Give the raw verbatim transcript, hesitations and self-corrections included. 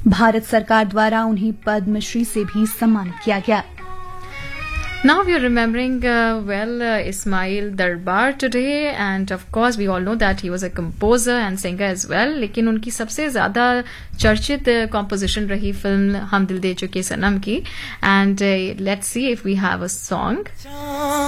भारत सरकार द्वारा उन्हें पद्मश्री से भी सम्मानित किया गया। Now we are remembering uh, well uh, Ismail Darbar today, and of course we all know that he was a composer and singer as well. लेकिन उनकी सबसे ज़्यादा चर्चित composition रही फिल्म हम दिल दे चुके सनम की, and uh, let's see if we have a song.